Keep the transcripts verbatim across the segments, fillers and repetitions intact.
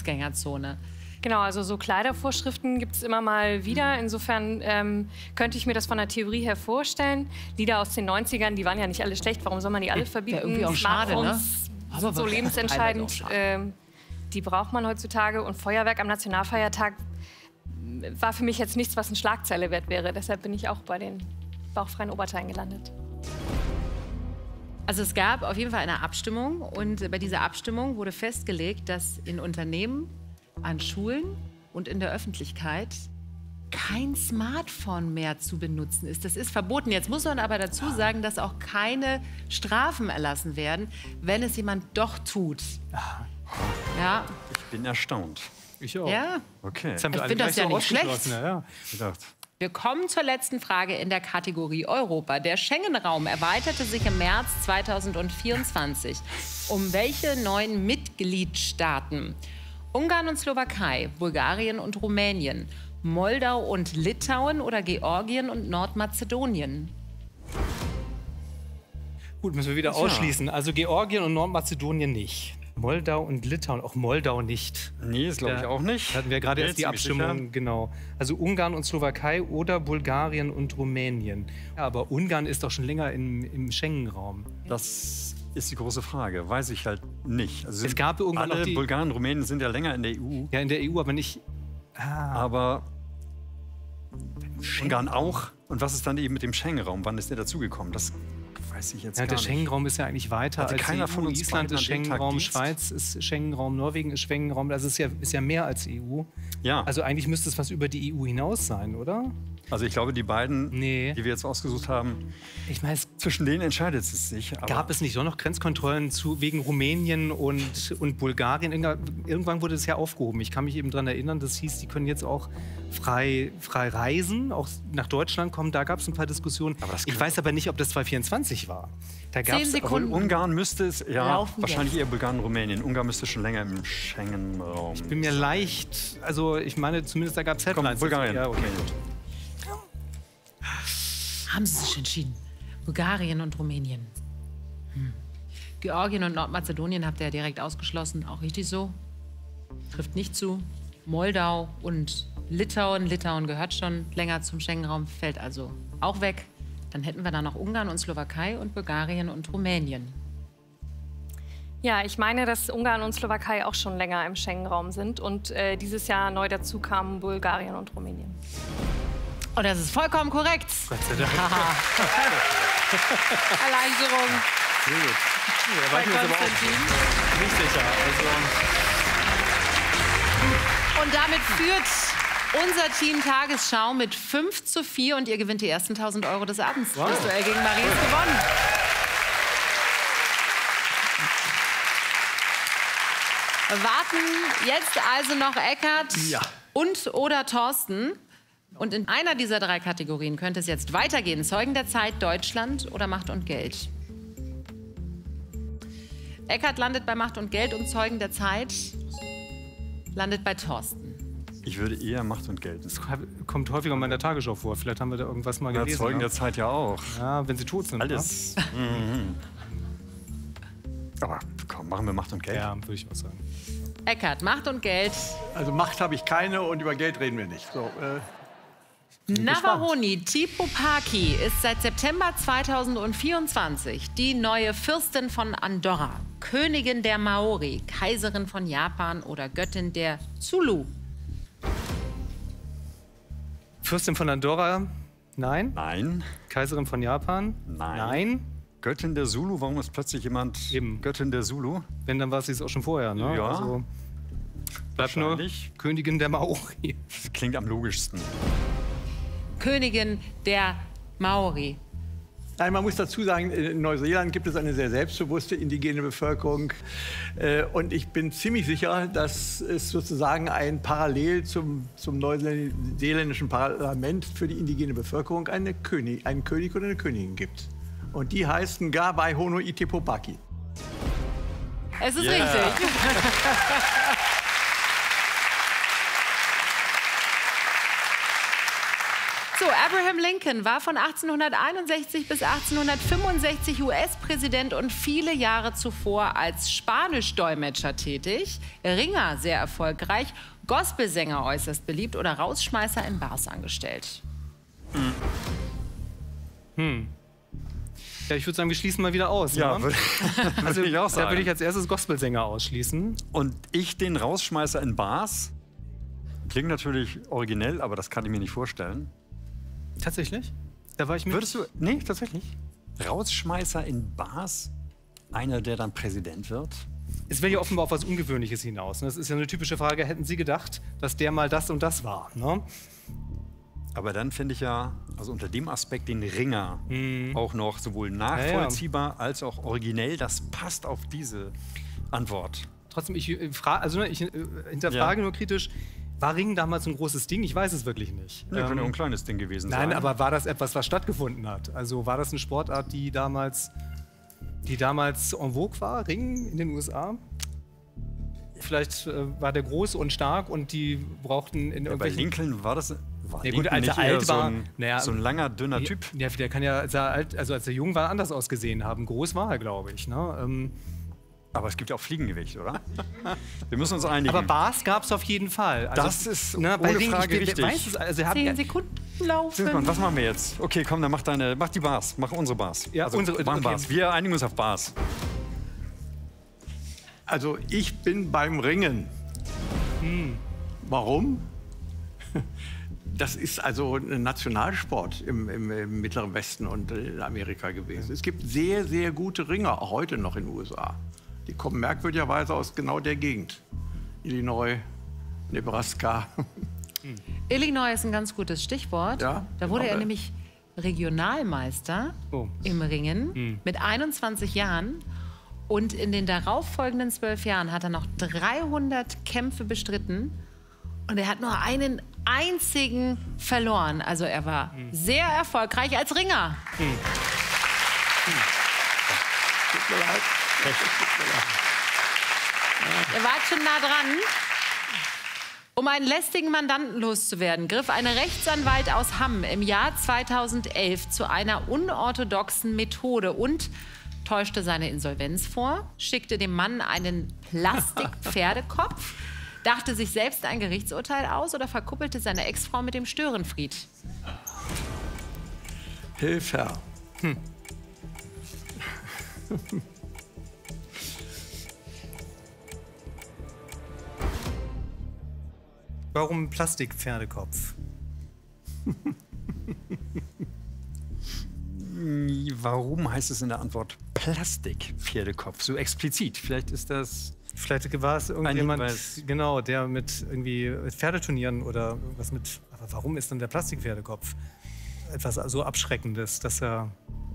Fußgängerzone. Genau, also so Kleidervorschriften gibt es immer mal wieder. Insofern ähm, könnte ich mir das von der Theorie her vorstellen. Lieder aus den neunzigern, die waren ja nicht alle schlecht. Warum soll man die alle verbieten? Ja, irgendwie auch schade, ne? Aber so lebensentscheidend. Ähm, die braucht man heutzutage. Und Feuerwerk am Nationalfeiertag war für mich jetzt nichts, was eine Schlagzeile wert wäre. Deshalb bin ich auch bei den bauchfreien Oberteilen gelandet. Also es gab auf jeden Fall eine Abstimmung. Und bei dieser Abstimmung wurde festgelegt, dass in Unternehmen, an Schulen und in der Öffentlichkeit kein Smartphone mehr zu benutzen ist. Das ist verboten. Jetzt muss man aber dazu sagen, dass auch keine Strafen erlassen werden, wenn es jemand doch tut. Ja. Ich bin erstaunt. Ich auch. Ja. Okay. Ich finde das ja nicht schlecht. Ja. Wir kommen zur letzten Frage in der Kategorie Europa. Der Schengen-Raum erweiterte sich im März zweitausendvierundzwanzig. Um welche neuen Mitgliedstaaten? Ungarn und Slowakei, Bulgarien und Rumänien, Moldau und Litauen oder Georgien und Nordmazedonien? Gut, müssen wir wieder Tja. ausschließen. Also Georgien und Nordmazedonien nicht. Moldau und Litauen, auch Moldau nicht. Nee, das glaube ich auch nicht. Da hatten wir gerade Nee, erst die ziemlich Abstimmung, sicher. genau. Also Ungarn und Slowakei oder Bulgarien und Rumänien. Ja, aber Ungarn ist doch schon länger im, im Schengen-Raum. Das ist die große Frage. Weiß ich halt nicht. Also Es gab irgendwann alle noch die- Bulgaren, Rumänen sind ja länger in der E U. Ja, in der E U, aber nicht... Ah, Aber Ungarn auch. Und was ist dann eben mit dem Schengen-Raum? Wann ist der dazugekommen? Das weiß ich jetzt ja, gar der nicht. Schengen-Raum ist ja eigentlich weiter Hatte als keiner die E U. von uns Island beiden ist an dem Tag Schengen-Raum, Dienst? Schweiz ist Schengen-Raum, Norwegen ist Schengen-Raum. Das ist ja, ist ja mehr als E U. Ja. Also eigentlich müsste es was über die E U hinaus sein, oder? Also ich glaube, die beiden, Nee. die wir jetzt ausgesucht haben, Ich meine, zwischen denen entscheidet es sich. Aber gab es nicht doch noch Grenzkontrollen zu, wegen Rumänien und, und Bulgarien? Irgendwann- Irgendwann wurde es ja aufgehoben. Ich kann mich eben daran erinnern, das hieß, die können jetzt auch frei, frei reisen, auch nach Deutschland kommen. Da gab es ein paar Diskussionen. Aber das Ich kann- weiß aber nicht, ob das zweitausendvierundzwanzig war. Da Zehn gab's, Sekunden. Obwohl Ungarn müsste es, ja, Laufen wahrscheinlich jetzt. eher Bulgarien, Rumänien. Ungarn müsste schon länger im Schengen-Raum. Ich bin mir leicht, also ich meine, zumindest da gab es Komm, Headlines. Bulgarien. Ja, okay. Haben Sie sich entschieden? Bulgarien und Rumänien. Hm. Georgien und Nordmazedonien habt ihr ja direkt ausgeschlossen. Auch richtig so? Trifft nicht zu. Moldau und Litauen. Litauen gehört schon länger zum Schengen-Raum, fällt also auch weg. Dann hätten wir da noch Ungarn und Slowakei und Bulgarien und Rumänien. Ja, ich meine, dass Ungarn und Slowakei auch schon länger im Schengen-Raum sind. Und äh, dieses Jahr neu dazu kamen Bulgarien und Rumänien. Und das ist vollkommen korrekt. Gott sei Dank. Erleichterung Sehr gut. Ja, da war bei ich mir jetzt aber Konstantin. auch nicht sicher. Also, Und damit führt unser Team Tagesschau mit fünf zu vier und ihr gewinnt die ersten tausend Euro des Abends. Wow. Das Duell gegen Marie ist gewonnen. Warten jetzt also noch Eckart Ja. und oder Thorsten. Und in einer dieser drei Kategorien könnte es jetzt weitergehen. Zeugen der Zeit, Deutschland oder Macht und Geld. Eckart landet bei Macht und Geld und Zeugen der Zeit landet bei Thorsten. Ich würde eher Macht und Geld. das kommt häufiger mal in der Tagesschau vor. Vielleicht haben wir da irgendwas mal Ja, gelesen. Zeugen ja. der Zeit ja auch. Ja, wenn sie tot sind. Alles. Mhm. Aber komm, machen wir Macht und Ne? Geld. Ja, würde ich auch sagen. Eckart, Macht und Geld. Also Macht habe ich keine und über Geld reden wir nicht. So, äh, Navaroni Tipopaki ist seit September zweitausendvierundzwanzig die neue Fürstin von Andorra, Königin der Maori, Kaiserin von Japan oder Göttin der Zulu. Fürstin von Andorra? Nein. Nein. Kaiserin von Japan? Nein. Nein. Göttin der Zulu, warum ist plötzlich jemand Eben. Göttin der Zulu? Wenn, dann war sie es auch schon vorher. Ne? Ja. Also, bleibt nur Wahrscheinlich. Königin der Maori. Das klingt am logischsten. Königin der Maori. Nein, man muss dazu sagen, in Neuseeland gibt es eine sehr selbstbewusste indigene Bevölkerung. Äh, Und ich bin ziemlich sicher, dass es sozusagen ein Parallel zum, zum neuseeländischen Parlament für die indigene Bevölkerung eine König, einen König oder eine Königin gibt. Und die heißt Ngabai Hono Itepopaki. Es ist Yeah. richtig. So, Abraham Lincoln war von achtzehnhunderteinundsechzig bis achtzehnhundertfünfundsechzig U S-Präsident und viele Jahre zuvor als Spanisch-Dolmetscher tätig. Ringer sehr erfolgreich, Gospelsänger äußerst beliebt oder Rausschmeißer in Bars angestellt. Hm. Hm. Ja, ich würde sagen, wir schließen mal wieder aus. Ja, ne? würde also, ich auch sagen. Da würde ich als erstes Gospelsänger ausschließen. Und ich den Rausschmeißer in Bars? Klingt natürlich originell, aber das kann ich mir nicht vorstellen. Tatsächlich? Da war ich mit. Würdest du. Nee, tatsächlich. Rausschmeißer in Bars? Einer, der dann Präsident wird? Es will ja offenbar auf was Ungewöhnliches hinaus. Das ist ja eine typische Frage. Hätten Sie gedacht, dass der mal das und das war? Ne? Aber dann finde ich ja, also unter dem Aspekt den Ringer Mhm. auch noch sowohl nachvollziehbar als auch originell. Das passt auf diese Antwort. Trotzdem, ich, äh, fra- also, ich äh, hinterfrage Ja. nur kritisch, war Ringen damals ein großes Ding? Ich weiß es wirklich nicht. Ja, könnte Ähm, auch ein kleines Ding gewesen sein. Nein, aber war das etwas, was stattgefunden hat? Also war das eine Sportart, die damals, die damals en vogue war, Ringen in den U S A? Vielleicht äh, war der groß und stark und die brauchten in Ja, bei irgendwelchen... Lincoln war das. War Ja, gut, Lincoln als er nicht eher alt so war, ein, naja, so ein langer, dünner Typ. Ja, der kann ja, als er, alt, also als er jung war, anders ausgesehen haben. Groß war er, glaube ich. Ne? Ähm, Aber es gibt ja auch Fliegengewicht, oder? Wir müssen uns einigen. aber Bars gab es auf jeden Fall. Also, Das ist ne, bei ohne Ringen, Frage ich, richtig. Weiß es, also, er hat, Zehn Sekunden laufen. Sinsmann, was machen wir jetzt? Okay, komm, dann mach deine, mach die Bars, mach unsere Bars. Ja, also, unsere- machen okay. Bars. Wir einigen uns auf Bars. Also ich bin beim Ringen. Warum? Das ist also ein Nationalsport im, im, im Mittleren Westen und in Amerika gewesen. Es gibt sehr, sehr gute Ringer, auch heute noch in den U S A. Die kommen merkwürdigerweise aus genau der Gegend. Illinois, Nebraska. Illinois ist ein ganz gutes Stichwort. Ja, da wurde genau. er nämlich Regionalmeister Oh. im Ringen mit einundzwanzig Jahren. Und in den darauffolgenden zwölf Jahren hat er noch dreihundert Kämpfe bestritten. Und er hat nur einen einzigen verloren. Also er war sehr erfolgreich als Ringer. Tut mir leid. Er war schon nah dran. Um einen lästigen Mandanten loszuwerden, griff ein Rechtsanwalt aus Hamm im Jahr zweitausendelf zu einer unorthodoxen Methode und täuschte seine Insolvenz vor, schickte dem Mann einen Plastikpferdekopf, dachte sich selbst ein Gerichtsurteil aus oder verkuppelte seine Ex-Frau mit dem Störenfried. Hilfe. Hm. warum Plastikpferdekopf? Warum heißt es in der Antwort Plastik-Pferdekopf? So explizit. Vielleicht ist das. Vielleicht war es irgendjemand, Hinweis. genau, der mit irgendwie Pferdeturnieren oder was mit. Aber warum ist dann der Plastikpferdekopf etwas so Abschreckendes, dass er.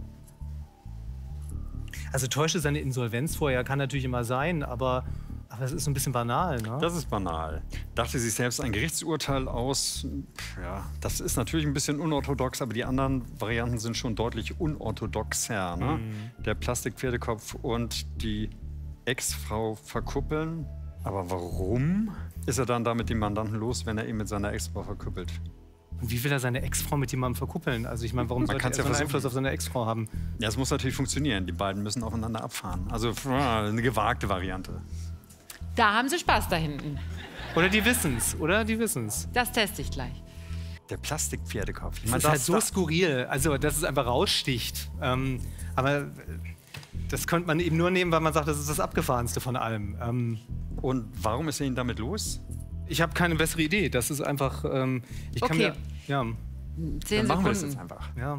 Also täuschte seine Insolvenz vorher, kann natürlich immer sein, aber, aber es ist so ein bisschen banal, ne? Das ist banal. Dachte sich selbst ein Gerichtsurteil aus. Ja, das ist natürlich ein bisschen unorthodox, aber die anderen Varianten sind schon deutlich unorthodoxer. Ne? Mhm. Der Plastikpferdekopf und die Ex-Frau verkuppeln. Aber warum ist er dann da mit dem Mandanten los, wenn er ihn mit seiner Ex-Frau verkuppelt? Und wie will er seine Ex-Frau mit jemandem verkuppeln? Also ich meine, warum Man sollte er kann's ja so einen versuchen. Einfluss auf seine Ex-Frau haben? Ja, es muss natürlich funktionieren. Die beiden müssen aufeinander abfahren. Also eine gewagte Variante. Da haben sie Spaß da hinten. Oder die wissen's, oder? Die wissen's. Das teste ich gleich. Der Plastikpferdekopf. Ich Das meine, ist halt das- so skurril, also dass es einfach raussticht. Ähm, aber äh, das könnte man eben nur nehmen, weil man sagt, das ist das Abgefahrenste von allem. Ähm, Und warum ist er ihn damit los? ich habe keine bessere Idee. Das ist einfach. Ähm, ich kann Okay. mir, ja, Zehn Dann machen wir das Sekunden. jetzt einfach. ja.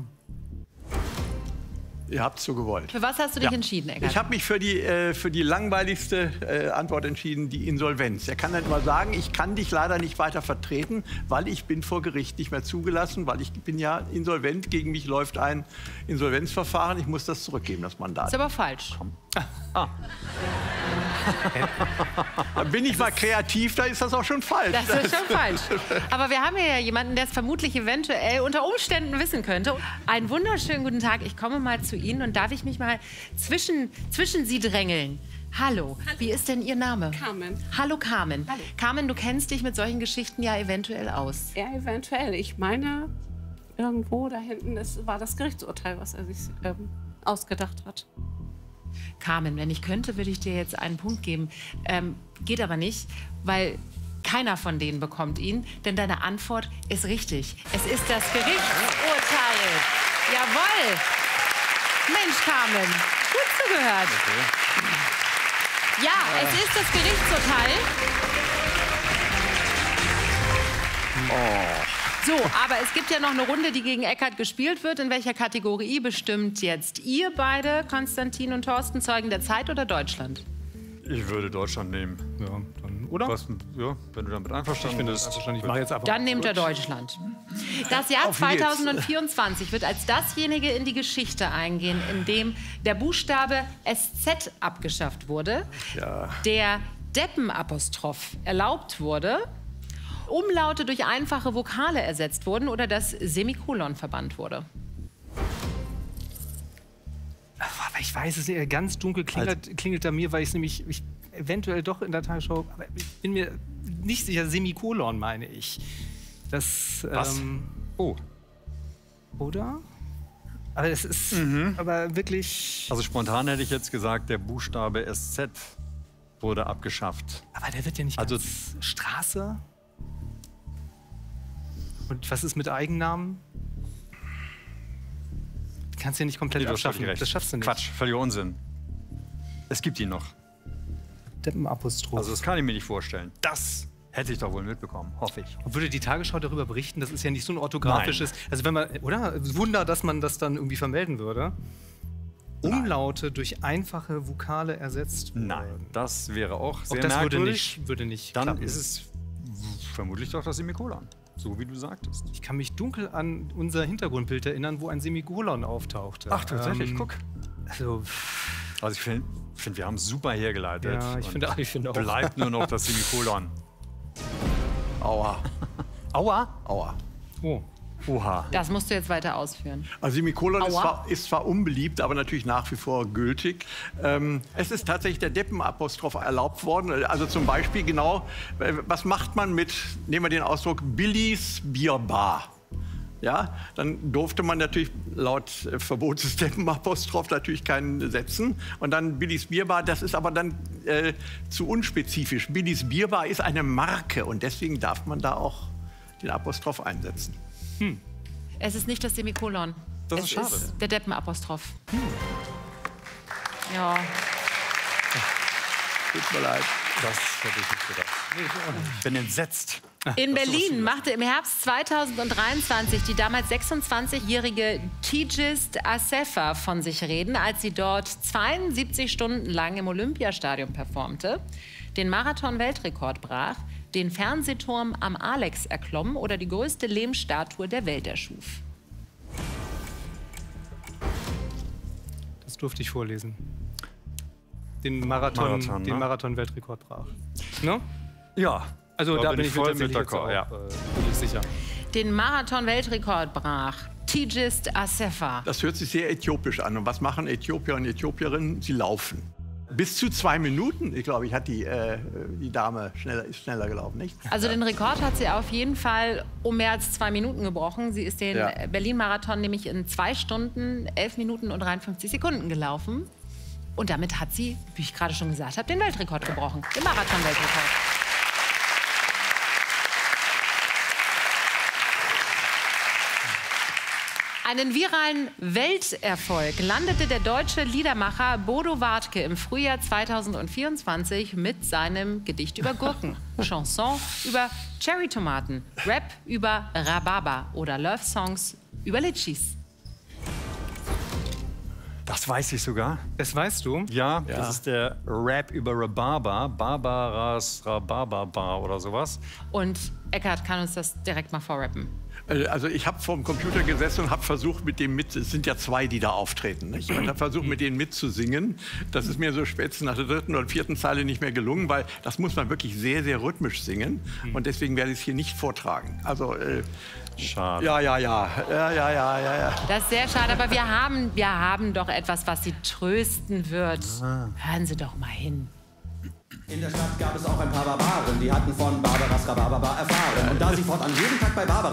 Ihr habt so gewollt. Für was hast du dich Ja. entschieden, Eckart? Ich habe mich für die, äh, für die langweiligste äh, Antwort entschieden, die Insolvenz. Er kann dann immer sagen, ich kann dich leider nicht weiter vertreten, weil ich bin vor Gericht nicht mehr zugelassen, weil ich bin ja insolvent, gegen mich läuft ein Insolvenzverfahren, ich muss das zurückgeben, das Mandat. ist aber falsch. Dann bin ich mal kreativ, da ist das auch schon falsch. Das ist schon falsch. Aber wir haben hier ja jemanden, der es vermutlich eventuell unter Umständen wissen könnte. Einen wunderschönen guten Tag. Ich komme mal zu Ihnen und darf ich mich mal zwischen, zwischen Sie drängeln. Hallo. Wie ist denn Ihr Name? Carmen. Hallo Carmen. Hallo. Carmen, du kennst dich mit solchen Geschichten ja eventuell aus. Ja, eventuell. Ich meine, irgendwo da hinten ist, war das Gerichtsurteil, was er sich ähm, ausgedacht hat. Carmen, wenn ich könnte, würde ich dir jetzt einen Punkt geben. Ähm, geht aber nicht, weil keiner von denen bekommt ihn, denn deine Antwort ist richtig. Es ist das Gerichtsurteil. Jawohl. Mensch, Carmen, gut zugehört. Okay. Ja, es ist das Gerichtsurteil. Oh. So, aber es gibt ja noch eine Runde, die gegen Eckart gespielt wird. In welcher Kategorie bestimmt jetzt ihr beide, Konstantin und Thorsten, Zeugen der Zeit oder Deutschland? Ich würde Deutschland nehmen. Ja, dann, oder? Was, ja, wenn du damit einverstanden bist. Ich mache jetzt einfach. Dann nehmt er Deutschland. Das Jahr zweitausendvierundzwanzig wird als dasjenige in die Geschichte eingehen, in dem der Buchstabe S Z abgeschafft wurde, Ja. der Deppenapostroph erlaubt wurde, Umlaute durch einfache Vokale ersetzt wurden oder das Semikolon verbannt wurde. Aber ich weiß es nicht, ganz dunkel klingelt, klingelt da mir, weil ich es nämlich ich, eventuell doch in der Tagesschau, aber ich bin mir nicht sicher, Semikolon meine ich. Das, Was? Ähm, Oh. Oder? Aber es ist Mhm. aber wirklich... Also spontan hätte ich jetzt gesagt, der Buchstabe S Z wurde abgeschafft. Aber der wird ja nicht Also- ganz Straße. Und was ist mit Eigennamen? Du kannst ja nicht komplett Nee, du hast abschaffen. völlig recht. Das schaffst du nicht. Quatsch, völliger Unsinn. Es gibt ihn noch. Deppenapostroph. Also das kann ich mir nicht vorstellen. Das hätte ich doch wohl mitbekommen, hoffe ich. Würde die Tagesschau darüber berichten? Das ist ja nicht so ein orthografisches... Also wenn man... Oder? Wunder, dass man das dann irgendwie vermelden würde. Umlaute durch einfache Vokale ersetzt wurden. Nein, das wäre auch sehr Auch das würde merkwürdig. nicht, würde nicht Dann klappen. ist es vermutlich doch das Semikolon. So wie du sagtest. Ich kann mich dunkel an unser Hintergrundbild erinnern, wo ein Semikolon auftauchte. Ach, tatsächlich, Ähm, guck. Also, Also ich finde, find, wir haben es super hergeleitet. ja, ich Und finde, ich finde auch. bleibt nur noch das Semikolon. Aua. Aua. Aua. Oh. Oha. Das musst du jetzt weiter ausführen. Also Semikolon ist Aua. zwar, ist zwar unbeliebt, aber natürlich nach wie vor gültig. Ähm, es ist tatsächlich der Deppenapostroph erlaubt worden. Also zum Beispiel genau, äh, was macht man mit, nehmen wir den Ausdruck, Billys Bierbar. Ja, dann durfte man natürlich laut äh, Verbot des Deppenapostroph natürlich keinen setzen. Und dann Billys Bierbar, das ist aber dann äh, zu unspezifisch. Billys Bierbar ist eine Marke und deswegen darf man da auch den Apostroph einsetzen. Es ist nicht das Semikolon. Das es ist schade. ist der Deppenapostroph. Ja. Tut mir leid. Das hätte ich nicht gedacht. Ich bin entsetzt. In Berlin machte im Herbst zweitausenddreiundzwanzig die damals sechsundzwanzigjährige Tigist Assefa von sich reden, als sie dort zweiundsiebzig Stunden lang im Olympiastadion performte, den Marathon-Weltrekord brach, den Fernsehturm am Alex erklomm oder die größte Lehmstatue der Welt erschuf. Das durfte ich vorlesen. Den Marathon, Marathon, ne? den Marathon-Weltrekord brach. Ne? Ja. Also da, bin ich voll tatsächlich mit jetzt d'accord. auch, Ja. äh, bin sicher. Den Marathon-Weltrekord brach Tigist Assefa. Das hört sich sehr äthiopisch an. Und was machen Äthiopier und Äthiopierinnen? Sie laufen. Bis zu zwei Minuten, ich glaube, ich hat die, äh, die Dame schneller, ist schneller gelaufen, nicht? Also den Rekord hat sie auf jeden Fall um mehr als zwei Minuten gebrochen. Sie ist den Ja. Berlin-Marathon nämlich in zwei Stunden, elf Minuten und dreiundfünfzig Sekunden gelaufen. Und damit hat sie, wie ich gerade schon gesagt habe, den Weltrekord gebrochen. Den Marathon-Weltrekord. Einen viralen Welterfolg landete der deutsche Liedermacher Bodo Wartke im Frühjahr zweitausendvierundzwanzig mit seinem Gedicht über Gurken, Chanson über Cherrytomaten, Rap über Rhabarber oder Love-Songs über Litschis. Das weiß ich sogar. Das weißt du? Ja, das ist der Rap über Rhabarber. Barbaras Rhabarberbar oder sowas. Und Eckart kann uns das direkt mal vorrappen. Äh, Also ich habe vor dem Computer gesessen und habe versucht, mit dem mit, es sind ja zwei, die da auftreten, nicht? Und habe versucht, mit denen mitzusingen. Das ist mir so spätestens nach der dritten oder vierten Zeile nicht mehr gelungen, weil das muss man wirklich sehr, sehr rhythmisch singen. Und deswegen werde ich es hier nicht vortragen. Also, äh, Schade. ja, ja, ja, ja, ja, ja, ja, ja. Das ist sehr schade, aber wir haben, wir haben doch etwas, was Sie trösten wird. Hören Sie doch mal hin. In der Stadt gab es auch ein paar Barbaren, die hatten von Barbaras Rhabarber erfahren. Und da sie fortan jeden Tag bei Barbara